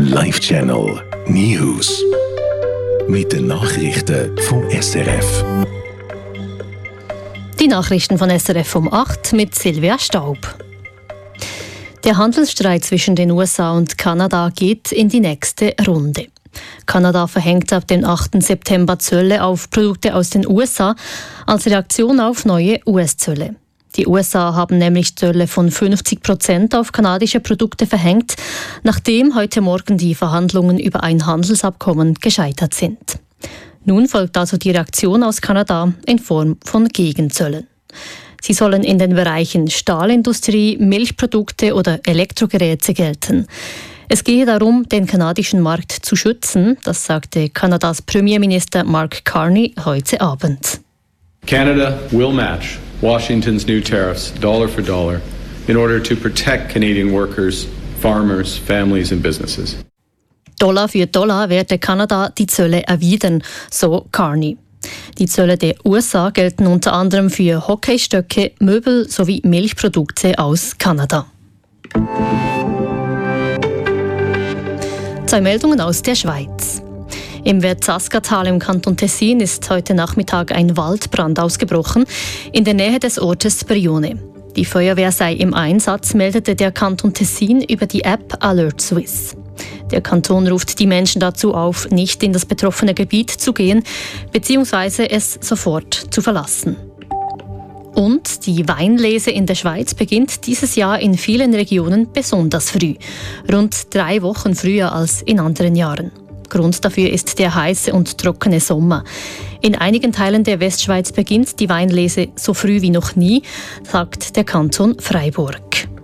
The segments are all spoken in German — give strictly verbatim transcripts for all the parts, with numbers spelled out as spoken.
Live Channel News. Mit den Nachrichten vom S R F. Die Nachrichten von S R F um acht mit Silvia Staub. Der Handelsstreit zwischen den U S A und Kanada geht in die nächste Runde. Kanada verhängt ab dem achten September Zölle auf Produkte aus den U S A als Reaktion auf neue U S-Zölle. Die U S A haben nämlich Zölle von fünfzig Prozent auf kanadische Produkte verhängt, nachdem heute Morgen die Verhandlungen über ein Handelsabkommen gescheitert sind. Nun folgt also die Reaktion aus Kanada in Form von Gegenzöllen. Sie sollen in den Bereichen Stahlindustrie, Milchprodukte oder Elektrogeräte gelten. Es gehe darum, den kanadischen Markt zu schützen, das sagte Kanadas Premierminister Mark Carney heute Abend. Canada will match Washington's new tariffs dollar for dollar in order to protect Canadian workers, farmers, families and businesses. Dollar für Dollar werde Kanada die Zölle erwidern, so Carney. Die Zölle der U S A gelten unter anderem für Hockeystöcke, Möbel sowie Milchprodukte aus Kanada. Zwei Meldungen aus der Schweiz. Im Verzaskatal im Kanton Tessin ist heute Nachmittag ein Waldbrand ausgebrochen, in der Nähe des Ortes Brione. Die Feuerwehr sei im Einsatz, meldete der Kanton Tessin über die App Alert Swiss. Der Kanton ruft die Menschen dazu auf, nicht in das betroffene Gebiet zu gehen bzw. es sofort zu verlassen. Und die Weinlese in der Schweiz beginnt dieses Jahr in vielen Regionen besonders früh, rund drei Wochen früher als in anderen Jahren. Grund dafür ist der heiße und trockene Sommer. In einigen Teilen der Westschweiz beginnt die Weinlese so früh wie noch nie, sagt der Kanton Freiburg.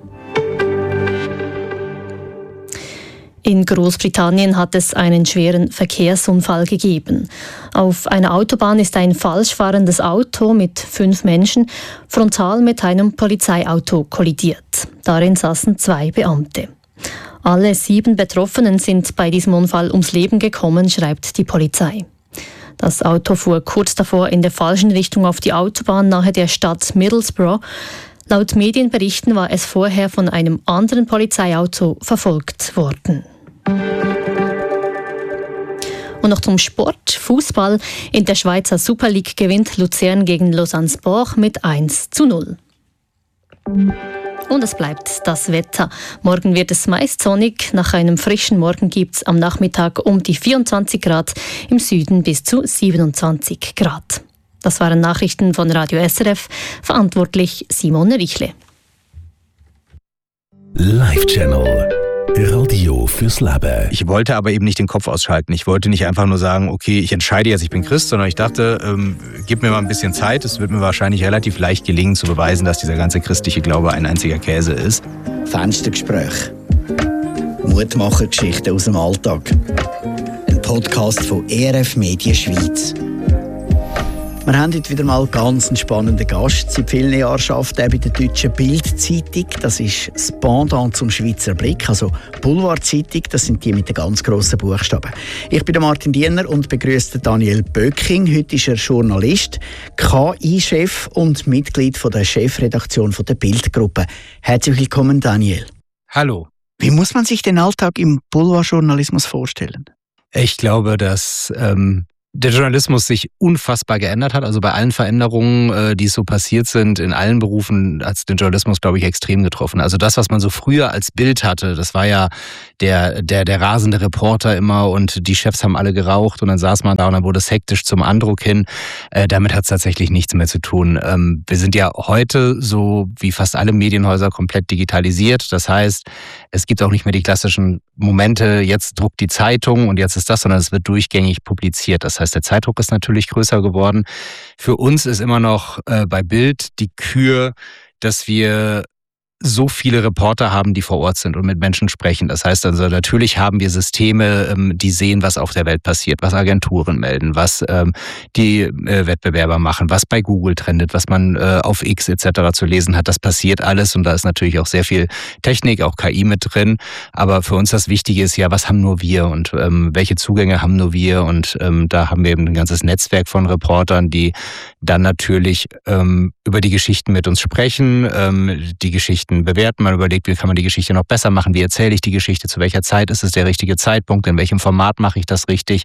In Großbritannien hat es einen schweren Verkehrsunfall gegeben. Auf einer Autobahn ist ein falsch fahrendes Auto mit fünf Menschen frontal mit einem Polizeiauto kollidiert. Darin saßen zwei Beamte. Alle sieben Betroffenen sind bei diesem Unfall ums Leben gekommen, schreibt die Polizei. Das Auto fuhr kurz davor in der falschen Richtung auf die Autobahn nahe der Stadt Middlesbrough. Laut Medienberichten war es vorher von einem anderen Polizeiauto verfolgt worden. Und noch zum Sport. Fußball. In der Schweizer Super League gewinnt Luzern gegen Lausanne Sport mit eins zu null. Und es bleibt das Wetter. Morgen wird es meist sonnig. Nach einem frischen Morgen gibt es am Nachmittag um die vierundzwanzig Grad, im Süden bis zu siebenundzwanzig Grad. Das waren Nachrichten von Radio S R F. Verantwortlich Simone Richle. Live Channel. Radio fürs Leben. Ich wollte aber eben nicht den Kopf ausschalten. Ich wollte nicht einfach nur sagen, okay, ich entscheide jetzt, ich bin Christ, sondern ich dachte, ähm, gib mir mal ein bisschen Zeit. Es wird mir wahrscheinlich relativ leicht gelingen, zu beweisen, dass dieser ganze christliche Glaube ein einziger Käse ist. Fenstergespräch. Mutmachergeschichten aus dem Alltag. Ein Podcast von E R F Medien Schweiz. Wir haben heute wieder mal ganz einen spannenden Gast. Seit vielen Jahren arbeitet er bei der deutschen Bild-Zeitung. Das ist das Pendant zum Schweizer Blick, also Boulevard-Zeitung. Das sind die mit den ganz grossen Buchstaben. Ich bin der Martin Diener und begrüße Daniel Böcking. Heute ist er Journalist, K I-Chef und Mitglied von der Chefredaktion von der Bild-Gruppe. Herzlich willkommen, Daniel. Hallo. Wie muss man sich den Alltag im Boulevardjournalismus vorstellen? Ich glaube, dass ähm der Journalismus sich unfassbar geändert hat. Also bei allen Veränderungen, die so passiert sind, in allen Berufen hat es den Journalismus, glaube ich, extrem getroffen. Also das, was man so früher als Bild hatte, das war ja der, der, der rasende Reporter immer und die Chefs haben alle geraucht und dann saß man da und dann wurde es hektisch zum Andruck hin. Äh, damit hat es tatsächlich nichts mehr zu tun. Ähm, wir sind ja heute, so wie fast alle Medienhäuser, komplett digitalisiert. Das heißt, es gibt auch nicht mehr die klassischen Momente, jetzt druckt die Zeitung und jetzt ist das, sondern es wird durchgängig publiziert. Das heißt, der Zeitdruck ist natürlich größer geworden. Für uns ist immer noch äh, bei Bild die Kür, dass wir so viele Reporter haben, die vor Ort sind und mit Menschen sprechen. Das heißt also, natürlich haben wir Systeme, die sehen, was auf der Welt passiert, was Agenturen melden, was die Wettbewerber machen, was bei Google trendet, was man auf X et cetera zu lesen hat. Das passiert alles und da ist natürlich auch sehr viel Technik, auch K I mit drin. Aber für uns das Wichtige ist ja, was haben nur wir und welche Zugänge haben nur wir? Und da haben wir eben ein ganzes Netzwerk von Reportern, die dann natürlich über die Geschichten mit uns sprechen, die Geschichten Geschichten bewerten, man überlegt, wie kann man die Geschichte noch besser machen, wie erzähle ich die Geschichte, zu welcher Zeit ist es der richtige Zeitpunkt, in welchem Format mache ich das richtig,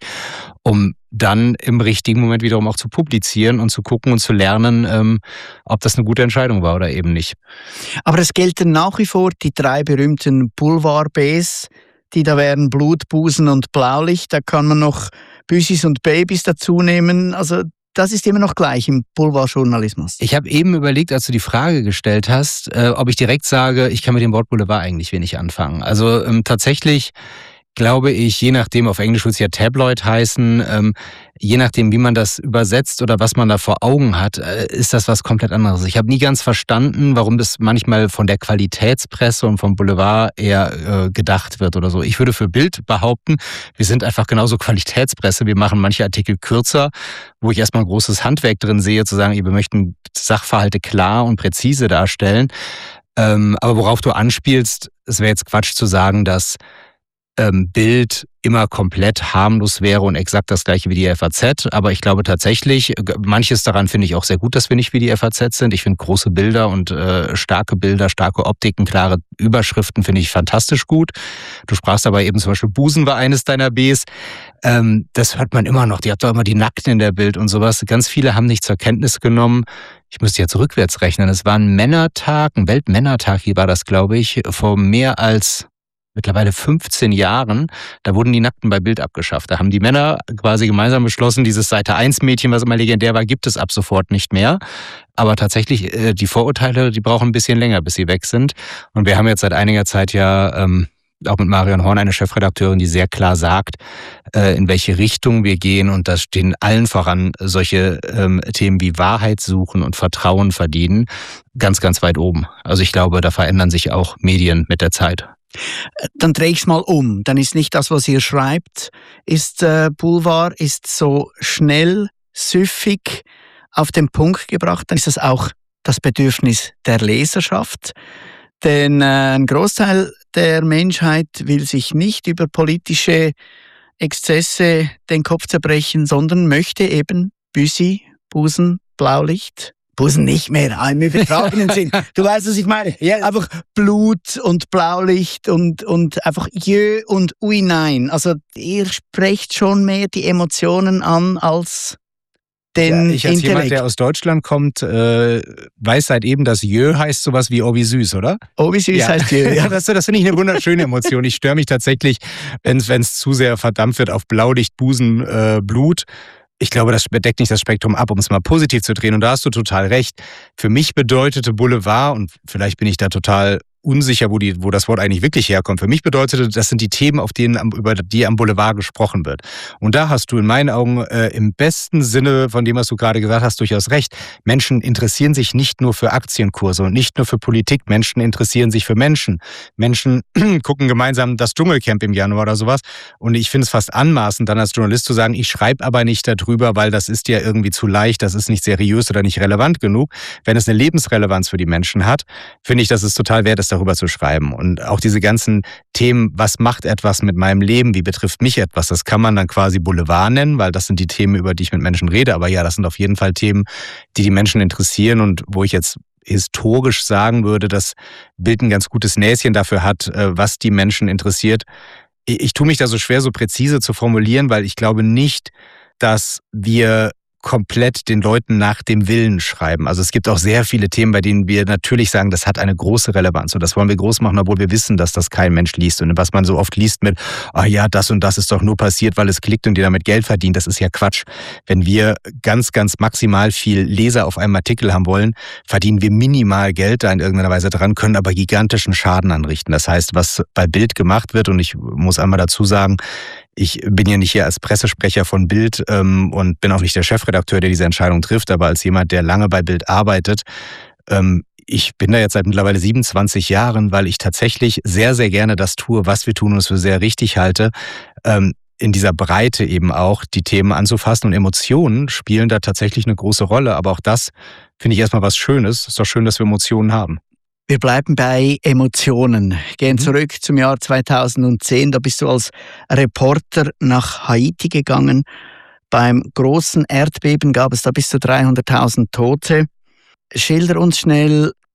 um dann im richtigen Moment wiederum auch zu publizieren und zu gucken und zu lernen, ähm, ob das eine gute Entscheidung war oder eben nicht. Aber es gelten nach wie vor die drei berühmten Boulevard-Bs, die da wären Blut, Busen und Blaulicht. Da kann man noch Büsis und Babys dazu nehmen. Also das ist immer noch gleich im Boulevardjournalismus. Ich habe eben überlegt, als du die Frage gestellt hast, äh, ob ich direkt sage, ich kann mit dem Wort Boulevard eigentlich wenig anfangen. Also ähm, tatsächlich glaube ich, je nachdem, auf Englisch würde es ja Tabloid heißen, ähm, je nachdem, wie man das übersetzt oder was man da vor Augen hat, äh, ist das was komplett anderes. Ich habe nie ganz verstanden, warum das manchmal von der Qualitätspresse und vom Boulevard eher äh, gedacht wird oder so. Ich würde für Bild behaupten, wir sind einfach genauso Qualitätspresse. Wir machen manche Artikel kürzer, wo ich erstmal ein großes Handwerk drin sehe, zu sagen, wir möchten Sachverhalte klar und präzise darstellen. Ähm, aber worauf du anspielst, es wäre jetzt Quatsch zu sagen, dass ähm, Bild immer komplett harmlos wäre und exakt das gleiche wie die F A Z. Aber ich glaube tatsächlich, manches daran finde ich auch sehr gut, dass wir nicht wie die F A Z sind. Ich finde große Bilder und äh, starke Bilder, starke Optiken, klare Überschriften finde ich fantastisch gut. Du sprachst aber eben zum Beispiel Busen war eines deiner Bs. Ähm, das hört man immer noch. Die habt doch immer die Nackten in der Bild und sowas. Ganz viele haben nicht zur Kenntnis genommen. Ich müsste jetzt rückwärts rechnen. Es war ein Männertag, ein Weltmännertag, hier war das, glaube ich, vor mehr als mittlerweile fünfzehn Jahren, da wurden die Nackten bei Bild abgeschafft. Da haben die Männer quasi gemeinsam beschlossen, dieses Seite eins Mädchen, was immer legendär war, gibt es ab sofort nicht mehr. Aber tatsächlich, äh, die Vorurteile, die brauchen ein bisschen länger, bis sie weg sind. Und wir haben jetzt seit einiger Zeit ja ähm, auch mit Marion Horn eine Chefredakteurin, die sehr klar sagt, äh, in welche Richtung wir gehen. Und da stehen allen voran solche ähm, Themen wie Wahrheit suchen und Vertrauen verdienen ganz, ganz weit oben. Also ich glaube, da verändern sich auch Medien mit der Zeit. Dann drehe ich es mal um. Dann ist nicht das, was ihr schreibt, ist äh, Boulevard, ist so schnell, süffig auf den Punkt gebracht. Dann ist das auch das Bedürfnis der Leserschaft. Denn äh, ein Großteil der Menschheit will sich nicht über politische Exzesse den Kopf zerbrechen, sondern möchte eben Büsi, Busen, Blaulicht. Busen nicht mehr, im übertragenen Sinn. Du weißt, was ich meine. Ja. Einfach Blut und Blaulicht und, und einfach Jö und Ui nein. Also ihr sprecht schon mehr die Emotionen an als den ja, ich als Intellekt. Jemand, der aus Deutschland kommt, äh, weiß seit eben, dass Jö heißt sowas wie Oh wie süß, oder? Oh wie süß ja. heißt Jö. Ja, das, das finde ich eine wunderschöne Emotion. Ich störe mich tatsächlich, wenn es zu sehr verdammt wird auf Blaulicht, Busen, äh, Blut. Ich glaube, das deckt nicht das Spektrum ab, um es mal positiv zu drehen. Und da hast du total recht. Für mich bedeutete Boulevard, und vielleicht bin ich da total unsicher, wo, die, wo das Wort eigentlich wirklich herkommt. Für mich bedeutete, das sind die Themen, auf denen, über die am Boulevard gesprochen wird. Und da hast du in meinen Augen äh, im besten Sinne von dem, was du gerade gesagt hast, durchaus recht. Menschen interessieren sich nicht nur für Aktienkurse und nicht nur für Politik. Menschen interessieren sich für Menschen. Menschen gucken gemeinsam das Dschungelcamp im Januar oder sowas. Und ich finde es fast anmaßend, dann als Journalist zu sagen, ich schreibe aber nicht darüber, weil das ist ja irgendwie zu leicht, das ist nicht seriös oder nicht relevant genug. Wenn es eine Lebensrelevanz für die Menschen hat, finde ich, dass es total wert ist, darüber zu schreiben. Und auch diese ganzen Themen, was macht etwas mit meinem Leben, wie betrifft mich etwas, das kann man dann quasi Boulevard nennen, weil das sind die Themen, über die ich mit Menschen rede. Aber ja, das sind auf jeden Fall Themen, die die Menschen interessieren und wo ich jetzt historisch sagen würde, dass Bild ein ganz gutes Näschen dafür hat, was die Menschen interessiert. Ich, ich tue mich da so schwer, so präzise zu formulieren, weil ich glaube nicht, dass wir komplett den Leuten nach dem Willen schreiben. Also es gibt auch sehr viele Themen, bei denen wir natürlich sagen, das hat eine große Relevanz und das wollen wir groß machen, obwohl wir wissen, dass das kein Mensch liest. Und was man so oft liest mit, ah ja, das und das ist doch nur passiert, weil es klickt und die damit Geld verdienen, das ist ja Quatsch. Wenn wir ganz, ganz maximal viel Leser auf einem Artikel haben wollen, verdienen wir minimal Geld da in irgendeiner Weise dran, können aber gigantischen Schaden anrichten. Das heißt, was bei Bild gemacht wird, und ich muss einmal dazu sagen, ich bin ja nicht hier als Pressesprecher von Bild ähm, und bin auch nicht der Chefredakteur, der diese Entscheidung trifft, aber als jemand, der lange bei Bild arbeitet, ähm, ich bin da jetzt seit mittlerweile siebenundzwanzig Jahren, weil ich tatsächlich sehr, sehr gerne das tue, was wir tun und es für sehr richtig halte, ähm, in dieser Breite eben auch die Themen anzufassen. Und Emotionen spielen da tatsächlich eine große Rolle, aber auch das finde ich erstmal was Schönes. Ist doch schön, dass wir Emotionen haben. Wir bleiben bei Emotionen. Gehen zurück zum Jahr zweitausendzehn. Da bist du als Reporter nach Haiti gegangen. Beim großen Erdbeben gab es da bis zu dreihunderttausend Tote. Schilder uns schnell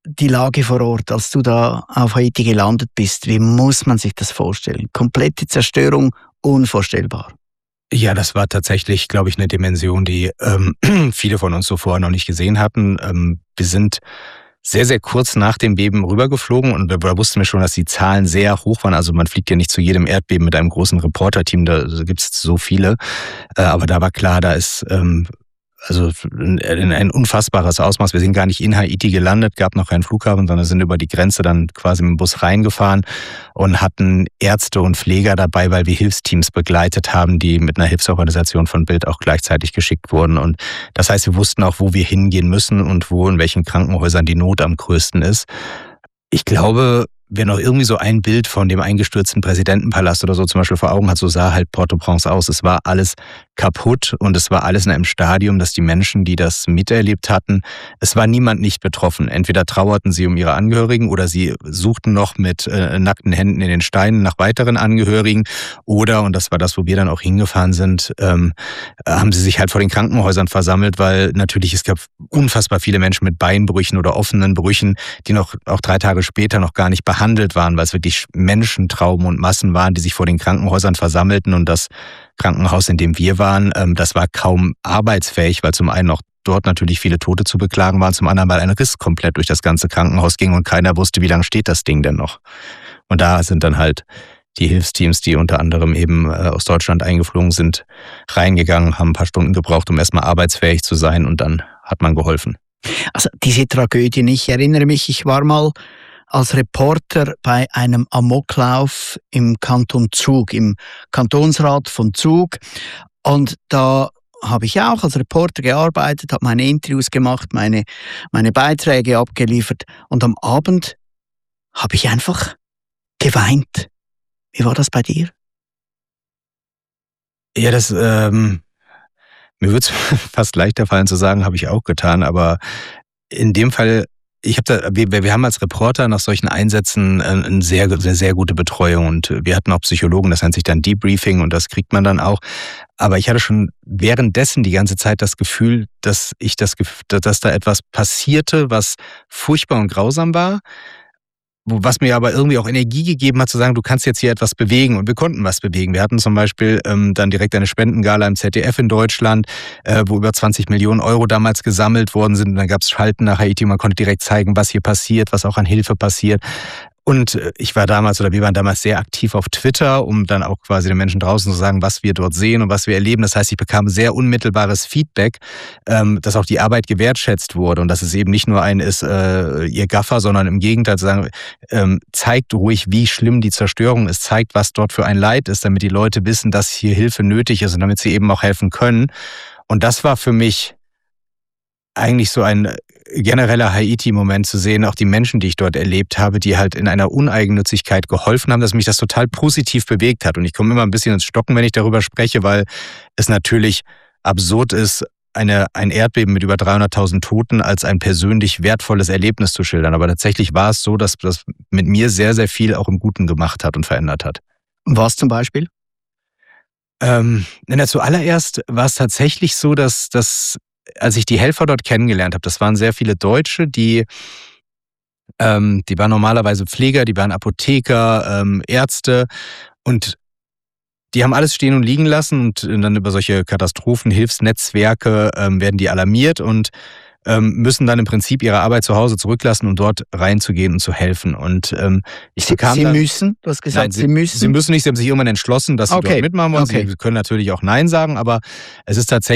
die Lage vor Ort, als du da auf Haiti gelandet bist, wie muss man sich das vorstellen? Komplette Zerstörung, unvorstellbar. Ja, das war tatsächlich, glaube ich, eine Dimension, die ähm, viele von uns so vorher noch nicht gesehen hatten. Ähm, wir sind sehr, sehr kurz nach dem Beben rübergeflogen und da wussten wir schon, dass die Zahlen sehr hoch waren. Also man fliegt ja nicht zu jedem Erdbeben mit einem großen Reporterteam, da gibt es so viele. Äh, aber da war klar, da ist ähm, also ein unfassbares Ausmaß. Wir sind gar nicht in Haiti gelandet, gab noch keinen Flughafen, sondern sind über die Grenze dann quasi mit dem Bus reingefahren und hatten Ärzte und Pfleger dabei, weil wir Hilfsteams begleitet haben, die mit einer Hilfsorganisation von Bild auch gleichzeitig geschickt wurden. Und das heißt, wir wussten auch, wo wir hingehen müssen und wo in welchen Krankenhäusern die Not am größten ist. Ich glaube, wer noch irgendwie so ein Bild von dem eingestürzten Präsidentenpalast oder so zum Beispiel vor Augen hat, so sah halt Port-au-Prince aus. Es war alles kaputt und es war alles in einem Stadium, dass die Menschen, die das miterlebt hatten, es war niemand nicht betroffen. Entweder trauerten sie um ihre Angehörigen oder sie suchten noch mit äh, nackten Händen in den Steinen nach weiteren Angehörigen oder, und das war das, wo wir dann auch hingefahren sind, ähm, haben sie sich halt vor den Krankenhäusern versammelt, weil natürlich es gab unfassbar viele Menschen mit Beinbrüchen oder offenen Brüchen, die noch auch drei Tage später noch gar nicht behandelt waren, weil es wirklich Menschentrauben und Massen waren, die sich vor den Krankenhäusern versammelten und das Krankenhaus, in dem wir waren, das war kaum arbeitsfähig, weil zum einen auch dort natürlich viele Tote zu beklagen waren, zum anderen weil ein Riss komplett durch das ganze Krankenhaus ging und keiner wusste, wie lange steht das Ding denn noch. Und da sind dann halt die Hilfsteams, die unter anderem eben aus Deutschland eingeflogen sind, reingegangen, haben ein paar Stunden gebraucht, um erstmal arbeitsfähig zu sein und dann hat man geholfen. Also diese Tragödien, ich erinnere mich, ich war mal als Reporter bei einem Amoklauf im Kanton Zug, im Kantonsrat von Zug. Und da habe ich auch als Reporter gearbeitet, habe meine Interviews gemacht, meine, meine Beiträge abgeliefert. Und am Abend habe ich einfach geweint. Wie war das bei dir? Ja, das, ähm, mir würde es fast leichter fallen zu sagen, habe ich auch getan. Aber in dem Fall, Ich habe da, wir, wir haben als Reporter nach solchen Einsätzen eine sehr, sehr, sehr gute Betreuung und wir hatten auch Psychologen, das nennt sich dann Debriefing und das kriegt man dann auch. Aber ich hatte schon währenddessen die ganze Zeit das Gefühl, dass ich das, dass da etwas passierte, was furchtbar und grausam war, was mir aber irgendwie auch Energie gegeben hat, zu sagen, du kannst jetzt hier etwas bewegen. Und wir konnten was bewegen. Wir hatten zum Beispiel ähm, dann direkt eine Spendengala im Z D F in Deutschland, äh, wo über zwanzig Millionen Euro damals gesammelt worden sind. Und dann gab es Schalten nach Haiti. Man konnte direkt zeigen, was hier passiert, was auch an Hilfe passiert. Und ich war damals, oder wir waren damals sehr aktiv auf Twitter, um dann auch quasi den Menschen draußen zu sagen, was wir dort sehen und was wir erleben. Das heißt, ich bekam sehr unmittelbares Feedback, ähm, dass auch die Arbeit gewertschätzt wurde und dass es eben nicht nur ein ist, äh, ihr Gaffer, sondern im Gegenteil zu sagen, ähm, zeigt ruhig, wie schlimm die Zerstörung ist, zeigt, was dort für ein Leid ist, damit die Leute wissen, dass hier Hilfe nötig ist und damit sie eben auch helfen können. Und das war für mich eigentlich so ein genereller Haiti-Moment zu sehen, auch die Menschen, die ich dort erlebt habe, die halt in einer Uneigennützigkeit geholfen haben, dass mich das total positiv bewegt hat. Und ich komme immer ein bisschen ins Stocken, wenn ich darüber spreche, weil es natürlich absurd ist, eine, ein Erdbeben mit über dreihunderttausend Toten als ein persönlich wertvolles Erlebnis zu schildern. Aber tatsächlich war es so, dass das mit mir sehr, sehr viel auch im Guten gemacht hat und verändert hat. Was zum Beispiel? Ähm, zuallererst war es tatsächlich so, dass, dass als ich die Helfer dort kennengelernt habe, das waren sehr viele Deutsche, die, ähm, die waren normalerweise Pfleger, die waren Apotheker, ähm, Ärzte und die haben alles stehen und liegen lassen und dann über solche Katastrophenhilfsnetzwerke ähm, werden die alarmiert und ähm, müssen dann im Prinzip ihre Arbeit zu Hause zurücklassen, um dort reinzugehen und zu helfen. Und ähm, ich Sie, bekam Sie dann, müssen? Du hast gesagt, nein, Sie, Sie müssen? Sie müssen nicht, Sie haben sich irgendwann entschlossen, dass Sie okay. dort mitmachen wollen. Okay. Sie können natürlich auch Nein sagen, aber es ist tatsächlich